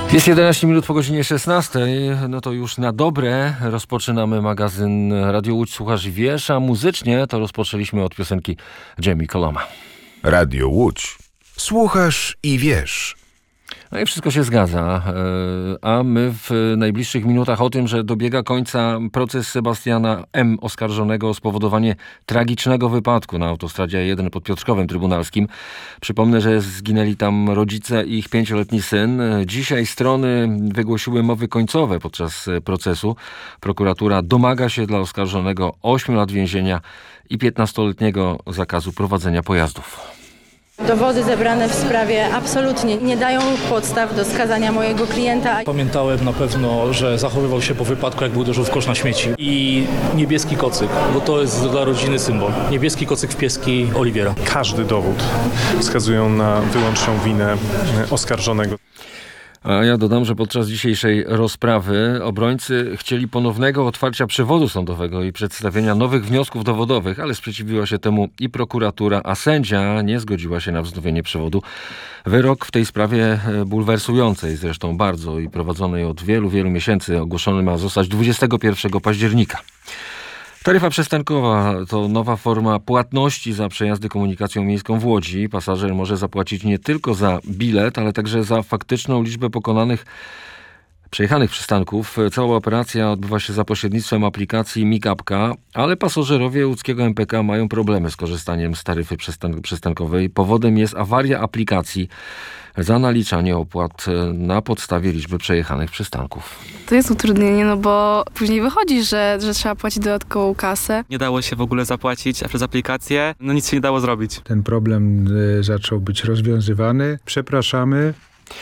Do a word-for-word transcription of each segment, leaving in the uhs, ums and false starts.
Jest jedenaście minut po godzinie szesnastej, no to już na dobre rozpoczynamy magazyn Radio Łódź Słuchasz i Wiesz, a muzycznie to rozpoczęliśmy od piosenki Jamie Coloma. Radio Łódź. Słuchasz i wiesz. No i wszystko się zgadza, a my w najbliższych minutach o tym, że dobiega końca proces Sebastiana M. oskarżonego o spowodowanie tragicznego wypadku na autostradzie A jeden pod Piotrkowem Trybunalskim. Przypomnę, że zginęli tam rodzice i ich pięcioletni syn. Dzisiaj strony wygłosiły mowy końcowe podczas procesu. Prokuratura domaga się dla oskarżonego ośmiu lat więzienia i piętnastoletniego zakazu prowadzenia pojazdów. Dowody zebrane w sprawie absolutnie nie dają podstaw do skazania mojego klienta. Pamiętałem na pewno, że zachowywał się po wypadku, jakby uderzył w kosz na śmieci. I niebieski kocyk, bo to jest dla rodziny symbol. Niebieski kocyk w pieski Oliwiera. Każdy dowód wskazują na wyłączną winę oskarżonego. A ja dodam, że podczas dzisiejszej rozprawy obrońcy chcieli ponownego otwarcia przewodu sądowego i przedstawienia nowych wniosków dowodowych, ale sprzeciwiła się temu i prokuratura, a sędzia nie zgodziła się na wznowienie przewodu. Wyrok w tej sprawie bulwersującej zresztą bardzo i prowadzonej od wielu, wielu miesięcy ogłoszony ma zostać dwudziestego pierwszego października. Taryfa przystankowa to nowa forma płatności za przejazdy komunikacją miejską w Łodzi. Pasażer może zapłacić nie tylko za bilet, ale także za faktyczną liczbę pokonanych, przejechanych przystanków. Cała operacja odbywa się za pośrednictwem aplikacji Mikapka, ale pasażerowie łódzkiego M P K mają problemy z korzystaniem z taryfy przystan- przystankowej. Powodem jest awaria aplikacji za naliczanie opłat na podstawie liczby przejechanych przystanków. To jest utrudnienie, no bo później wychodzi, że, że trzeba płacić dodatkową kasę. Nie dało się w ogóle zapłacić przez aplikację, no nic się nie dało zrobić. Ten problem y, zaczął być rozwiązywany. Przepraszamy.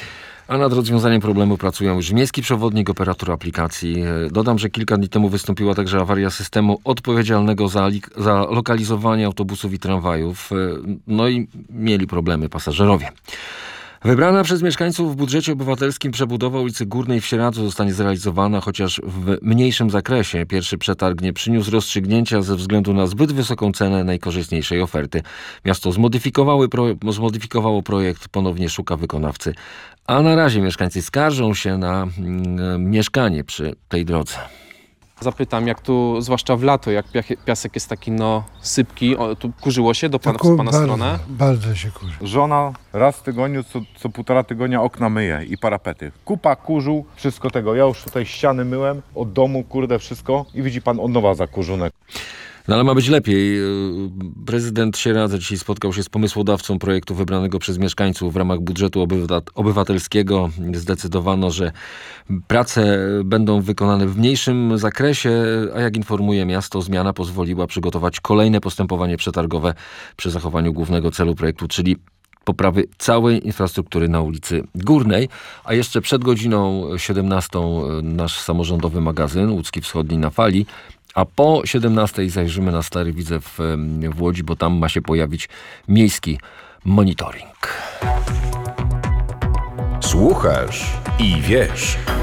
A nad rozwiązaniem problemu pracują już miejski przewodnik, operator aplikacji. Dodam, że kilka dni temu wystąpiła także awaria systemu odpowiedzialnego za, li- za lokalizowanie autobusów i tramwajów. No i mieli problemy pasażerowie. Wybrana przez mieszkańców w budżecie obywatelskim przebudowa ulicy Górnej w Sieradzu zostanie zrealizowana, chociaż w mniejszym zakresie. Pierwszy przetarg nie przyniósł rozstrzygnięcia ze względu na zbyt wysoką cenę najkorzystniejszej oferty. Miasto zmodyfikowało, pro, zmodyfikowało projekt, ponownie szuka wykonawcy. A na razie mieszkańcy skarżą się na mm, mieszkanie przy tej drodze. Zapytam, jak tu, zwłaszcza w lato, jak piasek jest taki no sypki, o, tu kurzyło się do pana, w pana bardzo, stronę? Bardzo się kurzy. Żona raz w tygodniu, co, co półtora tygodnia okna myje i parapety. Kupa kurzu, wszystko tego. Ja już tutaj ściany myłem, od domu, kurde, wszystko i widzi pan od nowa zakurzunek. No ale ma być lepiej. Prezydent Sieradza dzisiaj spotkał się z pomysłodawcą projektu wybranego przez mieszkańców w ramach budżetu obywatelskiego. Zdecydowano, że prace będą wykonane w mniejszym zakresie, a jak informuje miasto, zmiana pozwoliła przygotować kolejne postępowanie przetargowe przy zachowaniu głównego celu projektu, czyli poprawy całej infrastruktury na ulicy Górnej. A jeszcze przed godziną siedemnastą nasz samorządowy magazyn Łódzki Wschodni na fali. A po siedemnastej zajrzymy na Stary Widzew w Łodzi, bo tam ma się pojawić miejski monitoring. Słuchasz i wiesz.